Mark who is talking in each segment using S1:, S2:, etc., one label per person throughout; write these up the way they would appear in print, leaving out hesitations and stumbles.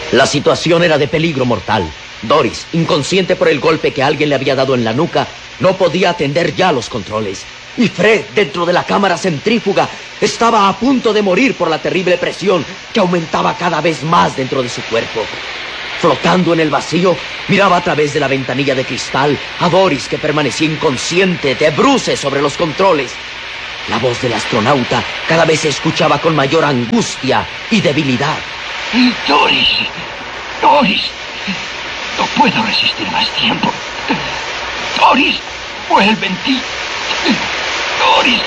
S1: La situación era de peligro mortal. Doris, inconsciente por el golpe que alguien le había dado en la nuca, no podía atender ya los controles. Y Fred, dentro de la cámara centrífuga, estaba a punto de morir por la terrible presión que aumentaba cada vez más dentro de su cuerpo. Flotando en el vacío, miraba a través de la ventanilla de cristal a Doris, que permanecía inconsciente, de bruces sobre los controles. La voz del astronauta cada vez se escuchaba con mayor angustia y debilidad.
S2: Doris, Doris, no puedo resistir más tiempo. Doris, vuelve en ti. Doris.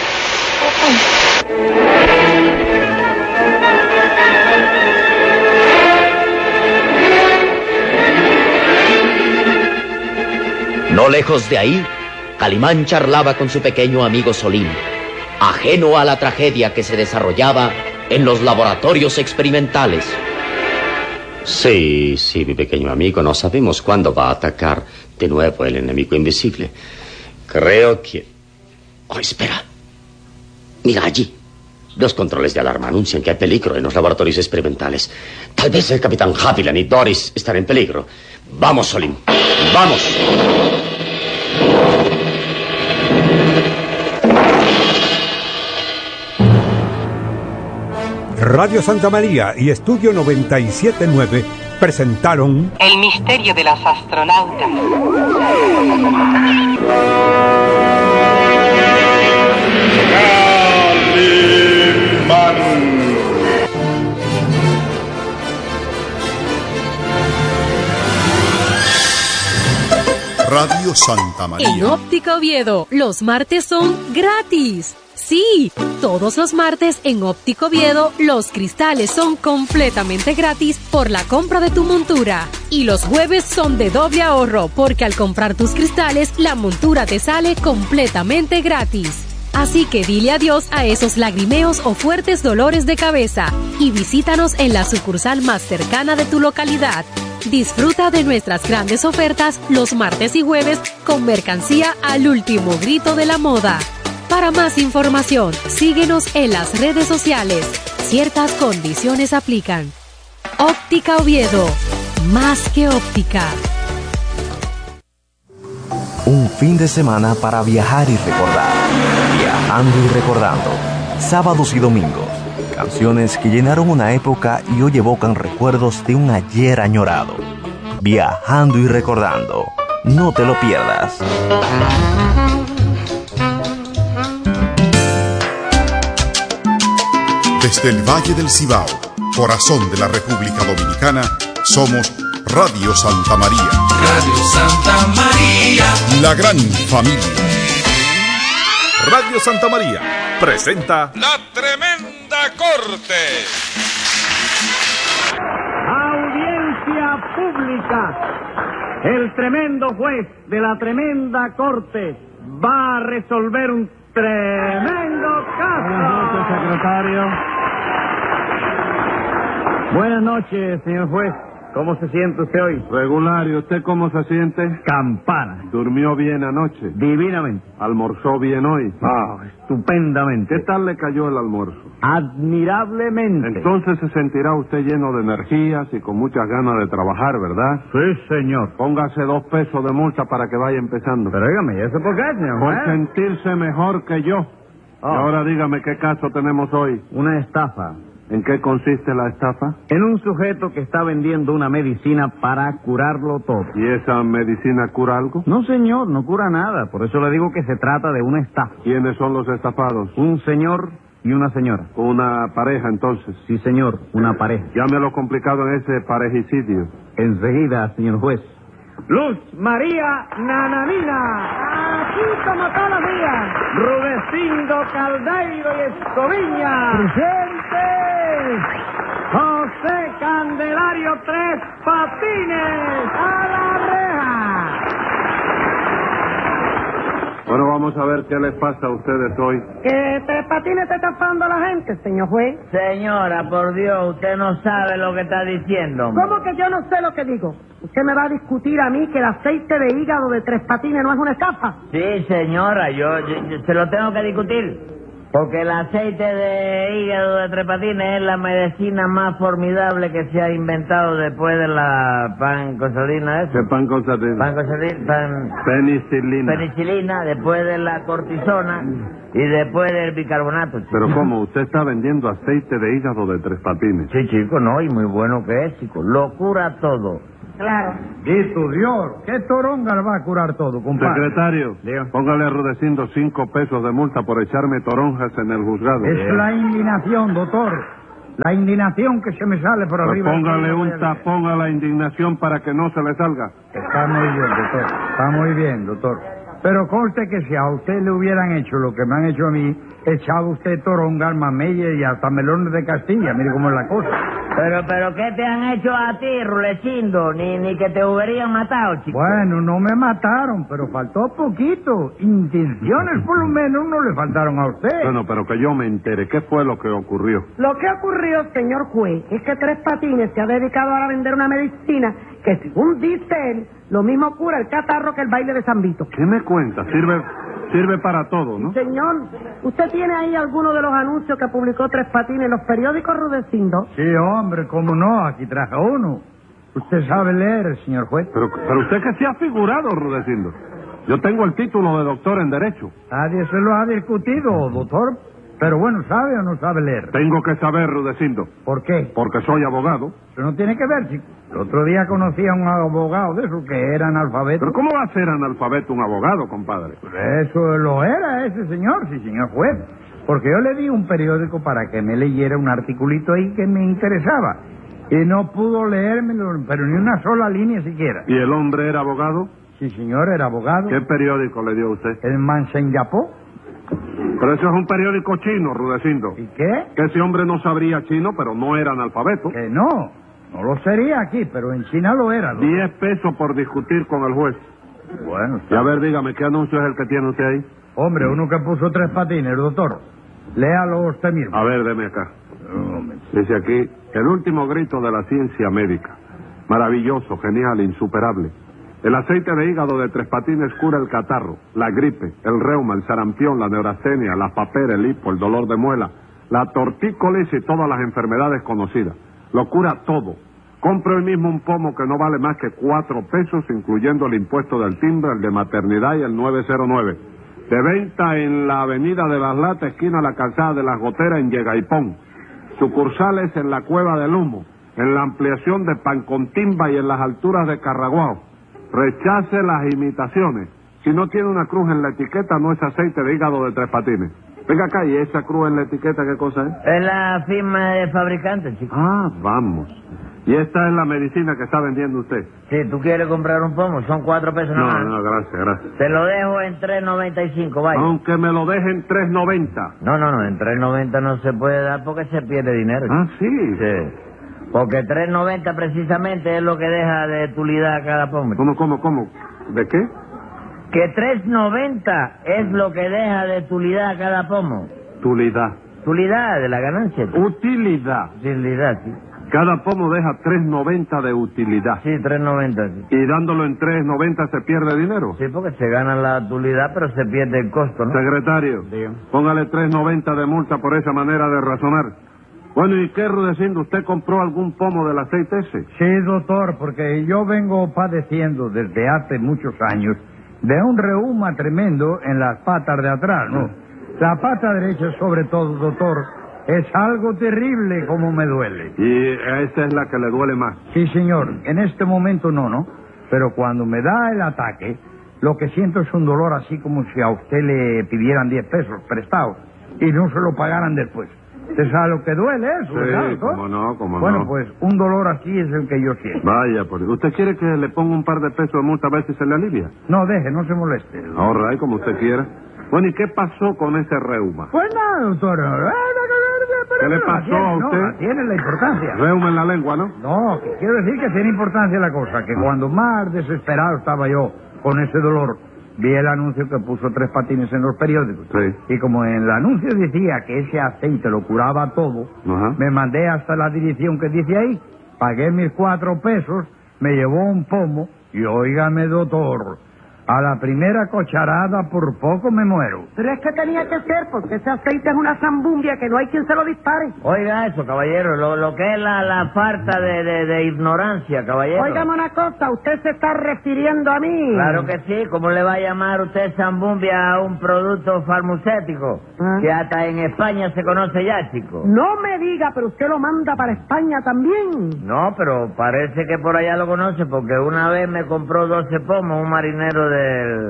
S1: No lejos de ahí, Calimán charlaba con su pequeño amigo Solín, ajeno a la tragedia que se desarrollaba en los laboratorios experimentales.
S3: Sí, mi pequeño amigo, no sabemos cuándo va a atacar de nuevo el enemigo invisible. Creo que... Oh, espera. Mira allí. Los controles de alarma anuncian que hay peligro en los laboratorios experimentales. Tal vez el capitán Haviland y Doris están en peligro. Vamos, Solín. ¡Vamos!
S4: Radio Santa María y Estudio 97.9 presentaron
S5: El misterio de los astronautas.
S6: Radio Santa María.
S7: En Óptica Oviedo, los martes son gratis. Sí, todos los martes en Óptica Oviedo, los cristales son completamente gratis por la compra de tu montura. Y los jueves son de doble ahorro, porque al comprar tus cristales, la montura te sale completamente gratis. Así que dile adiós a esos lagrimeos o fuertes dolores de cabeza y visítanos en la sucursal más cercana de tu localidad. Disfruta de nuestras grandes ofertas los martes y jueves con mercancía al último grito de la moda. Para más información, síguenos en las redes sociales. Ciertas condiciones aplican. Óptica Oviedo, más que óptica.
S8: Un fin de semana para viajar y recordar. Viajando y recordando. Sábados y domingos. Canciones que llenaron una época y hoy evocan recuerdos de un ayer añorado. Viajando y recordando. No te lo pierdas.
S6: Desde el Valle del Cibao, corazón de la República Dominicana, somos Radio Santa María.
S2: Radio Santa María.
S6: La gran familia.
S9: Radio Santa María presenta
S10: La Tremenda Corte.
S11: Audiencia pública. El tremendo juez de la tremenda corte va a resolver un tremendo caso. Buenas noches, secretario. Buenas noches, señor juez. ¿Cómo se siente usted hoy?
S12: Regular, ¿y usted cómo se siente?
S11: Campana.
S12: ¿Durmió bien anoche?
S11: Divinamente.
S12: ¿Almorzó bien hoy?
S11: Estupendamente.
S12: ¿Qué tal le cayó el almuerzo?
S11: Admirablemente.
S12: Entonces se sentirá usted lleno de energías y con muchas ganas de trabajar, ¿verdad?
S11: Sí, señor.
S12: Póngase 2 pesos de multa para que vaya empezando.
S11: Pero dígame, ¿y eso por qué, señor
S12: Por
S11: juez?
S12: sentirse mejor que yo. Y ahora dígame, ¿qué caso tenemos hoy?
S11: Una estafa.
S12: ¿En qué consiste la estafa?
S11: En un sujeto que está vendiendo una medicina para curarlo todo.
S12: ¿Y esa medicina cura algo?
S11: No, señor, no cura nada. Por eso le digo que se trata de una estafa.
S12: ¿Quiénes son los estafados?
S11: Un señor y una señora.
S12: Una pareja, entonces.
S11: Sí, señor, una pareja.
S12: Llame lo complicado en ese parejicidio.
S11: Enseguida, señor juez. Luz María Nananina. Aquí como todos los días. Rudecindo Caldeiro y Escoviña. Presente. José Candelario Tres Patines. A la reja.
S12: Bueno, vamos a ver qué les pasa a ustedes hoy.
S13: Que Tres Patines está estafando a la gente, señor juez.
S14: Señora, por Dios, usted no sabe lo que está diciendo.
S13: ¿Cómo que yo no sé lo que digo? ¿Usted me va a discutir a mí que el aceite de hígado de Tres Patines no es una estafa?
S14: Sí, señora, yo se lo tengo que discutir. Porque el aceite de hígado de Tres Patines es la medicina más formidable que se ha inventado después de la pancosalina.
S12: ¿Qué pancosalina? Penicilina.
S14: Penicilina, después de la cortisona y después del bicarbonato. Chico.
S12: Pero ¿cómo? ¿Usted está vendiendo aceite de hígado de Tres Patines?
S14: Sí, chico, no, y muy bueno que es, chico. Lo cura todo.
S13: Claro.
S11: Y tu Dios, ¿qué toronga le va a curar todo, compadre?
S12: Secretario, póngale a Rudecindo 5 pesos de multa por echarme toronjas en el juzgado.
S11: Es la indignación, doctor. La indignación que se me sale por
S12: Pues
S11: arriba.
S12: póngale un tapón a la indignación para que no se le salga.
S11: Está muy bien, doctor. Está muy bien, doctor. Pero conste que si a usted le hubieran hecho lo que me han hecho a mí, echaba usted toronga, mameyes y hasta melones de Castilla. Mire cómo es la cosa.
S14: Pero ¿qué te han hecho a ti, Rulecindo? Ni que te hubieran matado, chico.
S11: Bueno, no me mataron, pero faltó poquito. Intenciones, por lo menos, no le faltaron a usted.
S12: Bueno, pero que yo me entere. ¿Qué fue lo que ocurrió?
S13: Lo que ocurrió, señor juez, es que Tres Patines se ha dedicado ahora a vender una medicina que, según dice él, lo mismo cura el catarro que el baile de San Vito.
S12: ¿Qué me cuenta? Sirve para todo, ¿no?
S13: Señor, ¿usted tiene ahí alguno de los anuncios que publicó Tres Patines en los periódicos, Rudecindo?
S11: Sí, hombre, cómo no, aquí traje uno. Usted sabe leer, señor juez.
S12: Pero usted que se ha figurado, Rudecindo. Yo tengo el título de doctor en Derecho.
S11: Nadie se lo ha discutido, doctor. Pero bueno, ¿sabe o no sabe leer?
S12: Tengo que saber, Rudecindo.
S11: ¿Por qué?
S12: Porque soy abogado.
S11: Eso no tiene que ver, chico. El otro día conocí a un abogado de esos que era analfabeto.
S12: ¿Pero cómo va a ser analfabeto un abogado, compadre?
S11: Eso lo era ese señor, sí, señor juez. Porque yo le di un periódico para que me leyera un articulito ahí que me interesaba. Y no pudo leérmelo, pero ni una sola línea siquiera.
S12: ¿Y el hombre era abogado?
S11: Sí, señor, era abogado.
S12: ¿Qué periódico le dio usted?
S11: El Mansenyapó.
S12: Pero eso es un periódico chino, Rudecindo.
S11: ¿Y qué?
S12: Que ese hombre no sabría chino, pero no era analfabeto.
S11: Que no lo sería aquí, pero en China lo era.
S12: 10 pesos por discutir con el juez.
S11: Bueno,
S12: y a ver, dígame, ¿qué anuncio es el que tiene usted ahí?
S11: Hombre, uno que puso Tres Patines, doctor. Léalo usted mismo.
S12: A ver, deme acá. Dice aquí, el último grito de la ciencia médica. Maravilloso, genial, insuperable. El aceite de hígado de Tres Patines cura el catarro, la gripe, el reuma, el sarampión, la neurastenia, la papera, el hipo, el dolor de muela, la tortícolis y todas las enfermedades conocidas. Lo cura todo. Compre hoy mismo un pomo que no vale más que 4 pesos, incluyendo el impuesto del timbre, el de maternidad y el 909. De venta en la avenida de Las Latas, esquina la calzada de Las Goteras, en Yegaipón. Sucursales en la Cueva del Humo, en la ampliación de Pancontimba y en las alturas de Carraguao. Rechace las imitaciones. Si no tiene una cruz en la etiqueta, no es aceite de hígado de Tres Patines. Venga acá, ¿y esa cruz en la etiqueta qué cosa es?
S14: Es la firma de fabricante, chico.
S12: Ah, vamos. ¿Y esta es la medicina que está vendiendo usted?
S14: Sí, ¿tú quieres comprar un pomo? Son 4 pesos nada más.
S12: No, gracias.
S14: Te lo dejo en 3.95, vaya.
S12: Aunque me lo dejen 3.90.
S14: No, en 3.90 no se puede dar porque se pierde dinero.
S12: Ah, ¿sí?
S14: Sí. Porque 3.90 precisamente es lo que deja de utilidad cada pomo.
S12: ¿Cómo? ¿De qué?
S14: Que 3.90 es lo que deja de utilidad cada pomo.
S12: Utilidad.
S14: Utilidad de la ganancia.
S12: Utilidad.
S14: Utilidad, sí.
S12: Cada pomo deja 3.90 de utilidad.
S14: Sí, 3.90, sí.
S12: ¿Y dándolo en 3.90 se pierde dinero?
S14: Sí, porque se gana la utilidad, pero se pierde el costo, ¿no?
S12: Secretario, póngale 3.90 de multa por esa manera de razonar. Bueno, ¿y qué, Rudecindo? ¿Usted compró algún pomo del aceite ese?
S11: Sí, doctor, porque yo vengo padeciendo desde hace muchos años de un reuma tremendo en las patas de atrás, ¿no? La pata derecha, sobre todo, doctor, es algo terrible como me duele.
S12: ¿Y esa es la que le duele más?
S11: Sí, señor. En este momento no. Pero cuando me da el ataque, lo que siento es un dolor así como si a usted le pidieran 10 pesos prestados y no se lo pagaran después. ¿Usted sabe lo que duele eso, verdad, doctor?
S12: Cómo no.
S11: Bueno, pues un dolor así es el que yo siento.
S12: Vaya, pues, ¿usted quiere que le ponga un par de pesos de multa a ver si se le alivia?
S11: No, deje, no se moleste.
S12: Ahora, como usted quiera. Bueno, ¿y qué pasó con ese reuma?
S11: Pues nada, doctor.
S12: ¿Qué le pasó a usted?
S11: No, tiene la importancia.
S12: Reuma en la lengua, ¿no?
S11: No, que quiero decir que tiene importancia la cosa, que cuando más desesperado estaba yo con ese dolor, vi el anuncio que puso Tres Patines en los periódicos.
S12: Sí.
S11: Y como en el anuncio decía que ese aceite lo curaba todo, me mandé hasta la dirección que dice ahí, pagué mis 4 pesos, me llevó un pomo y óigame, doctor,
S15: A la primera cucharada por poco me muero.
S13: Pero es que tenía que ser, porque ese aceite es una zambumbia que no hay quien se lo dispare.
S14: Oiga eso, caballero, lo que es la falta de ignorancia, caballero.
S13: Óigame una cosa, usted se está refiriendo a mí.
S14: Claro que sí, ¿cómo le va a llamar usted zambumbia a un producto farmacéutico? Que hasta en España se conoce ya, chico.
S13: No me diga, pero usted lo manda para España también.
S14: No, pero parece que por allá lo conoce, porque una vez me compró 12 pomos un marinero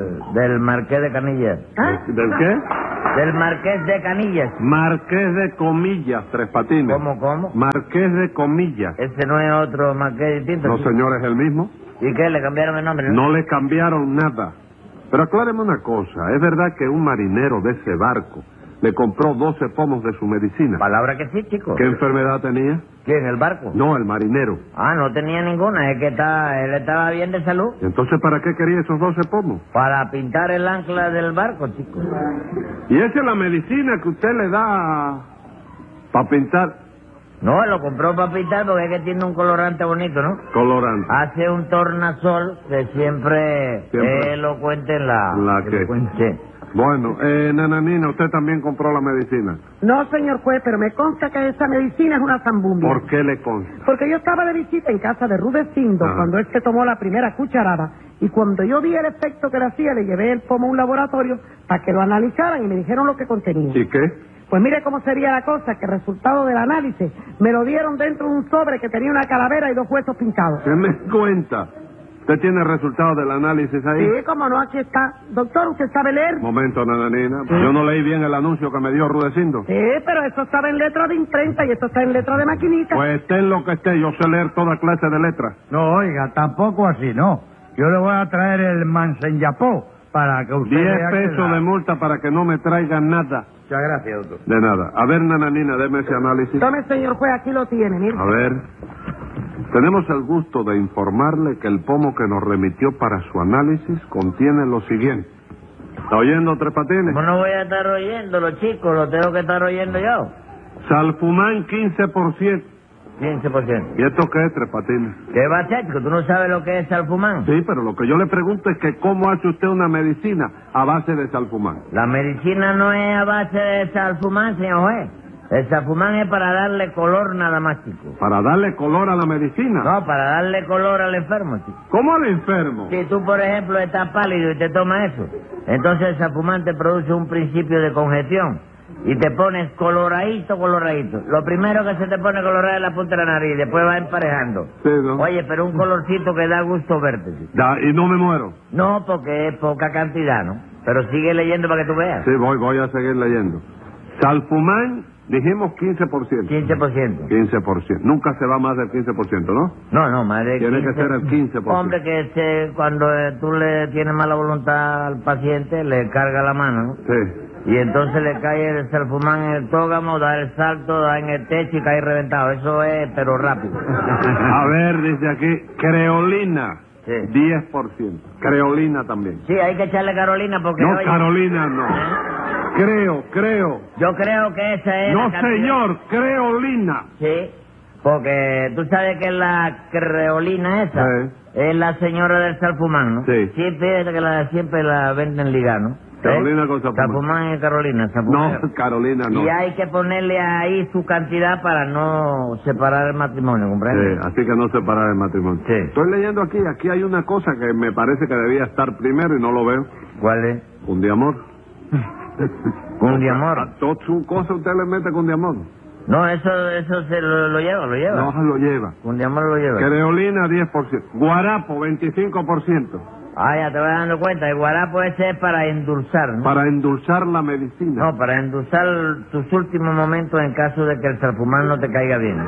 S14: del Marqués de Canillas.
S12: ¿Del qué?
S14: Del Marqués de Canillas.
S12: Marqués de Comillas, Tres Patines.
S14: ¿Cómo?
S12: Marqués de Comillas.
S14: Ese no es otro Marqués distinto.
S12: No, señor, es el mismo.
S14: ¿Y qué? ¿Le cambiaron el nombre?
S12: No le cambiaron nada. Pero acláreme una cosa, ¿es verdad que un marinero de ese barco le compró 12 pomos de su medicina?
S14: Palabra que sí, chico.
S12: ¿Qué enfermedad tenía?
S14: ¿Quién, el barco?
S12: No, el marinero.
S14: Ah, no tenía ninguna, es que él estaba bien de salud.
S12: ¿Y entonces para qué quería esos 12 pomos?
S14: Para pintar el ancla del barco, chico.
S12: ¿Y esa es la medicina que usted le da para pintar?
S14: No, lo compró para pintar porque es que tiene un colorante bonito, ¿no?
S12: Colorante.
S14: Hace un tornasol que siempre es elocuente en la...
S12: ¿La qué?
S14: Sí.
S12: Bueno, Nananina, ¿usted también compró la medicina?
S13: No, señor juez, pero me consta que esa medicina es una zambumbia.
S12: ¿Por qué le consta?
S13: Porque yo estaba de visita en casa de Rudecindo cuando él se tomó la primera cucharada, y cuando yo vi el efecto que le hacía, le llevé el pomo a un laboratorio para que lo analizaran y me dijeron lo que contenía.
S12: ¿Y qué?
S13: Pues mire cómo sería la cosa, que el resultado del análisis me lo dieron dentro de un sobre que tenía una calavera y 2 huesos pintados.
S12: ¿Qué me cuenta? ¿Usted tiene el resultado del análisis ahí?
S13: Sí, cómo no, aquí está. Doctor, ¿usted sabe leer?
S12: Momento, Nananina. Yo no leí bien el anuncio que me dio Rudecindo.
S13: Sí, pero eso estaba en letra de imprenta y esto está en letra de maquinita.
S12: Pues esté en lo que esté, yo sé leer toda clase de letras.
S15: No, oiga, tampoco así, no. Yo le voy a traer el Mansenyapó para que usted
S12: 10 pesos de multa para que no me traigan nada.
S15: Muchas gracias, doctor.
S12: De nada. A ver, Nananina, deme ese análisis.
S13: Tome, señor juez, aquí lo tiene, mire.
S12: A ver. Tenemos el gusto de informarle que el pomo que nos remitió para su análisis contiene lo siguiente. ¿Está oyendo, Tres Patines?
S14: ¿Cómo no voy a estar oyéndolo, chicos? Lo tengo que estar oyendo yo.
S12: Salfumán 15%.
S14: 15%.
S12: ¿Y esto qué es, Tres Patines?
S14: ¿Qué va a hacer, chico? ¿Tú no sabes lo que es salfumán?
S12: Sí, pero lo que yo le pregunto es que cómo hace usted una medicina a base de salfumán.
S14: La medicina no es a base de salfumán, señor juez. El salfumán es para darle color nada más, chico.
S12: ¿Para darle color a la medicina?
S14: No, para darle color al enfermo, chico.
S12: ¿Cómo al enfermo?
S14: Si tú, por ejemplo, estás pálido y te tomas eso, entonces el salfumán te produce un principio de congestión y te pones coloradito. Lo primero que se te pone colorado es la punta de la nariz, después va emparejando.
S12: Sí, ¿no?
S14: Oye, pero un colorcito que da gusto verte, chico.
S12: ¿Y no me muero?
S14: No, porque es poca cantidad, ¿no? Pero sigue leyendo para que tú veas.
S12: Sí, voy a seguir leyendo. Salfumán, dijimos 15%.
S14: 15%.
S12: 15%. Nunca se va más del 15%, ¿no?
S14: No, más del 15%.
S12: Tiene que ser el 15%.
S14: Hombre, que cuando tú le tienes mala voluntad al paciente, le carga la mano, ¿no?
S12: Sí.
S14: Y entonces le cae el salfumán en el tógamo, da el salto, da en el techo y cae reventado. Eso es, pero rápido.
S12: A ver, dice aquí, creolina.
S14: Sí.
S12: 10%. Creolina también.
S14: Sí, hay que echarle Carolina porque...
S12: No,
S14: oye,
S12: Carolina no. Creo.
S14: Yo creo que esa es...
S12: No, señor, creolina.
S14: Sí, porque tú sabes que la creolina esa es la señora del salfumán, ¿no?
S12: Sí.
S14: Sí, fíjate que siempre la venden ligada, ¿no?
S12: Carolina con salfumán.
S14: Salfumán y Carolina. Salfumán.
S12: No, Carolina no.
S14: Y hay que ponerle ahí su cantidad para no separar el matrimonio, ¿comprendes?
S12: Sí, así que no separar el matrimonio.
S14: Sí.
S12: Estoy leyendo aquí hay una cosa que me parece que debía estar primero y no lo veo.
S14: ¿Cuál es?
S12: Cundiamor.
S14: ¿Cundiamor?
S12: A toda su cosa usted le mete cundiamor.
S14: No, eso se lo lleva.
S12: No, lo lleva.
S14: Cundiamor lo lleva.
S12: Creolina 10%. Guarapo 25%.
S14: Ah, ya te vas dando cuenta, el guarapo ese es para endulzar, ¿no?
S12: Para endulzar la medicina.
S14: No, para endulzar tus últimos momentos en caso de que el salfumán no te caiga bien.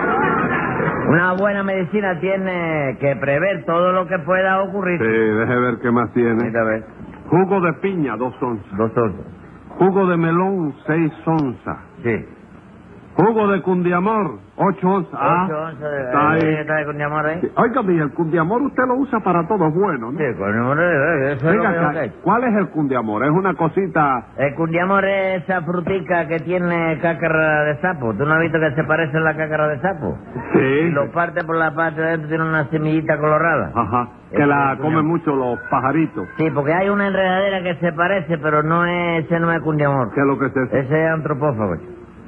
S14: Una buena medicina tiene que prever todo lo que pueda ocurrir.
S12: Sí, deje ver qué más tiene.
S14: A ver.
S12: Jugo de piña, 2 onzas.
S14: 2 onzas.
S12: Jugo de melón, 6 onzas.
S14: Sí.
S12: Jugo de cundiamor, 8 onzas.
S14: 8 onzas
S12: está ahí.
S14: ¿Está de cundiamor ahí?
S12: Sí. Óigame, el cundiamor usted lo usa para todo, es bueno, ¿no?
S14: Sí, el cundiamor eso es
S12: Venga
S14: lo
S12: acá,
S14: que hay.
S12: ¿cuál es el cundiamor? Es una cosita...
S14: El cundiamor es esa frutica que tiene cácara de sapo. ¿Tú no has visto que se parece a la cácara de sapo?
S12: Sí.
S14: Y lo parte por la parte de adentro, tiene una semillita colorada.
S12: Ajá, que la comen mucho los pajaritos.
S14: Sí, porque hay una enredadera que se parece, pero ese no es cundiamor.
S12: ¿Qué es lo que es eso?
S14: Ese es antropófago.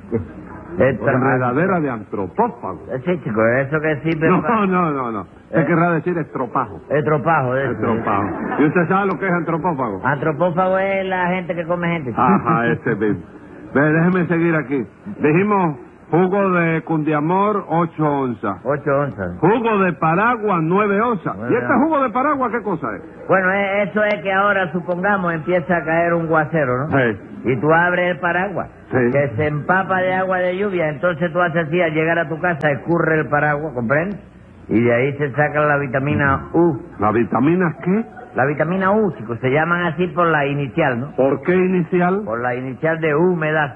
S12: Enredadera de antropófago.
S14: Sí, chico, eso que sí, pero...
S12: No. ¿Qué querrá decir estropajo?
S14: Estropajo, eso.
S12: Estropajo. ¿Y usted sabe lo que es antropófago?
S14: Antropófago es la gente que come gente.
S12: Ajá, ese mismo. Ve, déjeme seguir aquí. Dijimos jugo de cundiamor, 8 onzas.
S14: 8 onzas.
S12: Jugo de Paragua, 9 onzas. ¿Y este jugo de Paragua qué cosa es?
S14: Bueno, eso es que ahora, supongamos, empieza a caer un guacero, ¿no?
S12: Sí.
S14: Y tú abres el paraguas,
S12: Sí.
S14: que se empapa de agua de lluvia, entonces tú haces así, al llegar a tu casa, escurre el paraguas, ¿comprendes? Y de ahí se saca la vitamina U.
S12: ¿La vitamina qué?
S14: La vitamina U, chicos, se llaman así por la inicial, ¿no?
S12: ¿Por qué inicial?
S14: Por la inicial de humedad.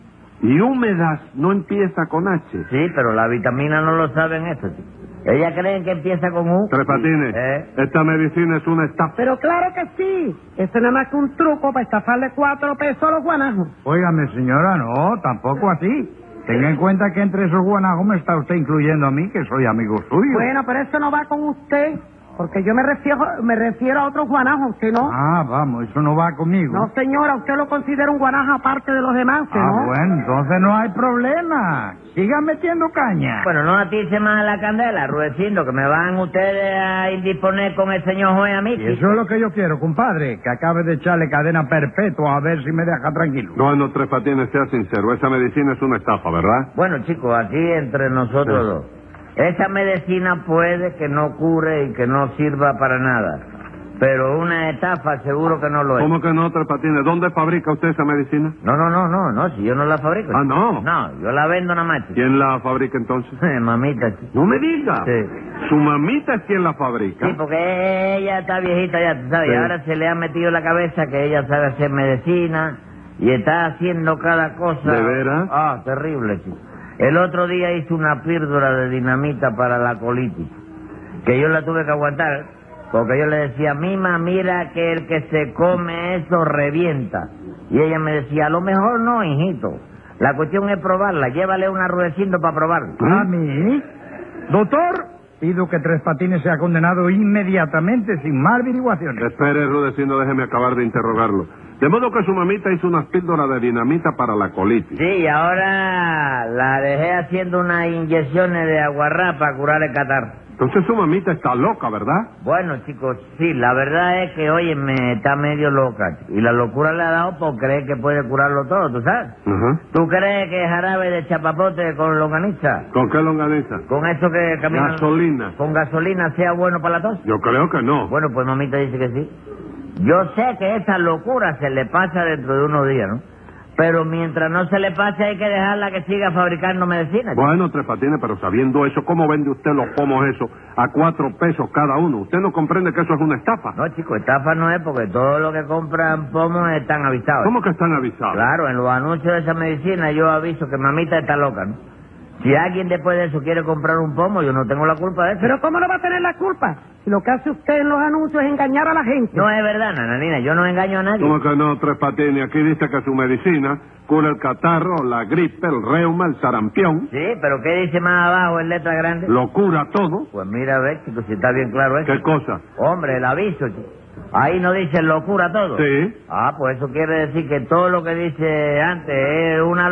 S12: Y húmedas no empieza con H.
S14: Sí, pero la vitamina no lo saben eso, chicos. Ellas creen que empieza con U.
S12: Tres Patines, esta medicina es una estafa.
S13: Pero claro que sí. Eso no es más que un truco para estafarle 4 pesos a los guanajos.
S15: Óigame, señora, no, tampoco así. Tenga en cuenta que entre esos guanajos me está usted incluyendo a mí, que soy amigo suyo.
S13: Bueno, pero eso no va con usted. Porque yo me refiero a otros guanajos, ¿usted no?
S15: Ah, vamos, eso no va conmigo.
S13: No, señora, usted lo considera un guanajo aparte de los demás, ¿no?
S15: Bueno, entonces no hay problema. Sigan metiendo caña.
S14: Bueno, no atice más la candela, Rudecindo, que me van ustedes a indisponer con el señor juez a mí.
S15: Y eso es lo que yo quiero, compadre, que acabe de echarle cadena perpetua a ver si me deja tranquilo.
S12: No, Tres Patines, sea sincero, esa medicina es una estafa, ¿verdad?
S14: Bueno, chicos, aquí entre nosotros dos. Esa medicina puede que no cure y que no sirva para nada, pero una estafa seguro que no lo es.
S12: ¿Cómo que no, Tres Patines? ¿Dónde fabrica usted esa medicina?
S14: No, si yo no la fabrico.
S12: Ah, ¿no?
S14: No, yo la vendo nada más.
S12: ¿Quién la fabrica entonces?
S14: Mamita, chico.
S12: No me diga.
S14: Sí.
S12: ¿Su mamita es quien la fabrica?
S14: Sí, porque ella está viejita ya, tú sabes,
S12: Sí.
S14: y ahora se le ha metido en la cabeza que ella sabe hacer medicina y está haciendo cada cosa.
S12: ¿De veras?
S14: Ah, terrible, chico. El otro día hizo una píldora de dinamita para la colitis, que yo la tuve que aguantar, porque yo le decía, Mima, mira que el que se come eso revienta. Y ella me decía, a lo mejor no, hijito. La cuestión es probarla, llévale una Rudecindo para probarla.
S15: ¿A mí? Doctor, pido que Tres Patines sea condenado inmediatamente sin más averiguaciones.
S12: Espere, Rudecindo, déjeme acabar de interrogarlo. De modo que su mamita hizo unas píldoras de dinamita para la colitis.
S14: Sí, y ahora la dejé haciendo unas inyecciones de aguarrá para curar el catarro.
S12: Entonces su mamita está loca, ¿verdad?
S14: Bueno, chicos, sí, la verdad es que, oye, me está medio loca. Y la locura le ha dado por creer que puede curarlo todo, ¿tú sabes?
S12: Ajá.
S14: ¿Tú crees que jarabe de chapapote con longaniza?
S12: ¿Con qué longaniza?
S14: ¿Con eso que camina?
S12: Gasolina.
S14: ¿Con gasolina sea bueno para la tos?
S12: Yo creo que no.
S14: Bueno, pues mamita dice que sí. Yo sé que esa locura se le pasa dentro de unos días, ¿no? Pero mientras no se le pase hay que dejarla que siga fabricando medicina.
S12: Bueno, Tres Patines, pero sabiendo eso, ¿cómo vende usted los pomos esos a 4 pesos cada uno? ¿Usted no comprende que eso es una estafa?
S14: No, chico, estafa no es porque todos los que compran pomos están avisados.
S12: ¿Cómo que están avisados?
S14: Claro, en los anuncios de esa medicina yo aviso que mamita está loca, ¿no? Si alguien después de eso quiere comprar un pomo, yo no tengo la culpa de eso.
S13: Pero ¿cómo no va a tener la culpa? Si lo que hace usted en los anuncios es engañar a la gente.
S14: No es verdad, nananina, yo no engaño a nadie.
S12: ¿Cómo que no, Tres Patines? Aquí dice que su medicina cura el catarro, la gripe, el reuma, el sarampión.
S14: Sí, pero ¿qué dice más abajo en letra grande?
S12: Lo cura todo.
S14: Pues mira, a ver, chico, si está bien claro eso.
S12: ¿Qué cosa?
S14: Hombre, el aviso, chico. Ahí no dice locura todo.
S12: Sí.
S14: Ah, pues eso quiere decir que todo lo que dice antes es una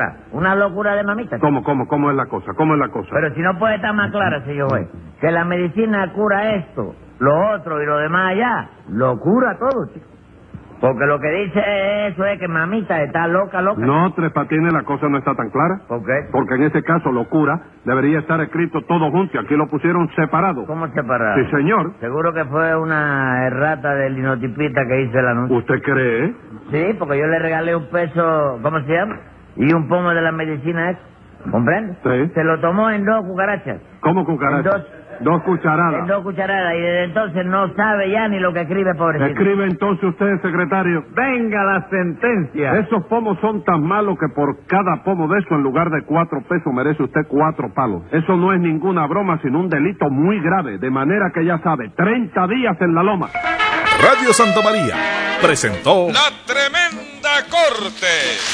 S14: locura de mamita.
S12: ¿Cómo es la cosa? ¿Cómo es la cosa?
S14: Pero si no puede estar más clara, señor juez, que la medicina cura esto, lo otro y lo demás allá, lo cura todo, chico. Porque lo que dice eso es que mamita está loca.
S12: No, Tres Patines, la cosa no está tan clara.
S14: ¿Por qué?
S12: Porque en ese caso, locura, debería estar escrito todo junto y aquí lo pusieron separado.
S14: ¿Cómo separado?
S12: Sí, señor.
S14: Seguro que fue una errata del linotipista que hizo el anuncio.
S12: ¿Usted cree?
S14: Sí, porque yo le regalé un peso, ¿cómo se llama? Y un pomo de la medicina esa. ¿Comprende?
S12: Sí.
S14: Se lo tomó en 2 cucarachas.
S12: ¿Cómo cucarachas? 2 cucharadas.
S14: 2 cucharadas, y desde entonces no sabe ya ni lo que escribe, pobrecito.
S12: Escribe entonces usted, secretario.
S11: Venga la sentencia.
S12: Esos pomos son tan malos que por cada pomo de eso, en lugar de 4 pesos, merece usted 4 palos. Eso no es ninguna broma, sino un delito muy grave. De manera que ya sabe, 30 días en la loma.
S9: Radio Santa María presentó
S10: La Tremenda Corte.